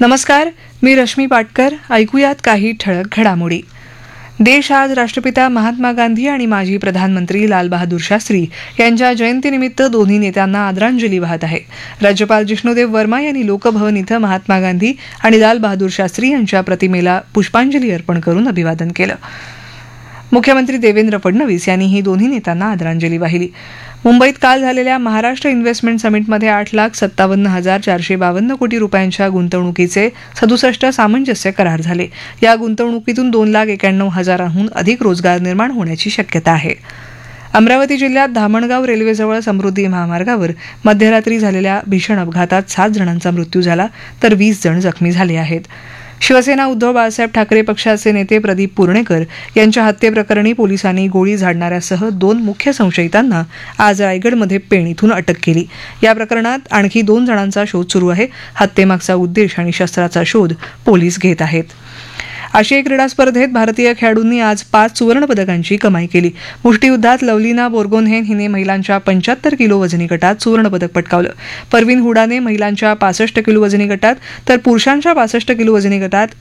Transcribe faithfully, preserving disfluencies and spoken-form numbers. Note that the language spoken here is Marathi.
नमस्कार, मी रश्मी पाटकर. ऐकूयात काही ठळक घडामोडी. देश आज राष्ट्रपिता महात्मा गांधी आणि माजी प्रधानमंत्री लाल बहादूर शास्त्री यांच्या जयंतीनिमित्त दोन्ही नेत्यांना आदरांजली वाहत आहे. राज्यपाल जिष्णुदेव वर्मा यांनी लोकभवन इथं महात्मा गांधी आणि लाल बहादूर शास्त्री यांच्या प्रतिमेला पुष्पांजली अर्पण करून अभिवादन केलं. मुख्यमंत्री देवेंद्र फडणवीस यांनी ही दोन्ही नेत्यांना आदरांजली वाहिली. मुंबईत काल झालेल्या महाराष्ट्र इन्व्हेस्टमेंट समिटमध्ये आठ लाख सत्तावन्न हजार चारशे बावन्न कोटी रुपयांच्या गुंतवणुकीचे सदुसष्ट सामंजस्य करार झाले. या गुंतवणुकीतून दोन लाख एक्याण्णव हजारांहून अधिक रोजगार निर्माण होण्याची शक्यता आहे. अमरावती जिल्ह्यात धामणगाव रेल्वेजवळ समृद्धी महामार्गावर मध्यरात्री झालेल्या भीषण अपघातात सात जणांचा मृत्यू झाला तर वीस जण जखमी झाले आहेत. शिवसेना उद्धव बाळासाहेब ठाकरे पक्षाचे नेते प्रदीप पुर्णेकर यांच्या हत्येप्रकरणी पोलिसांनी गोळी झाडणाऱ्यासह दोन मुख्य संशयितांना आज रायगडमध्ये पेण इथून अटक केली. या प्रकरणात आणखी दोन जणांचा शोध सुरू आहे. हत्येमागचा उद्देश आणि शस्त्राचा शोध पोलीस घेत आहेत. आशियाई क्रीडा स्पर्धेत भारतीय खेळाडूंनी आज पाच सुवर्ण पदकांची कमाई केली. मुष्टियुद्धात लवलीना बोर्गोहेन हिने महिलांच्या पंच्याहत्तर किलो वजनी गटात सुवर्ण पदक पटकावलं. परवीन हुडाने महिलांच्या पासष्ट किलो वजनी गटात तर पुरुषांच्या पासष्ट किलो वजनी गटात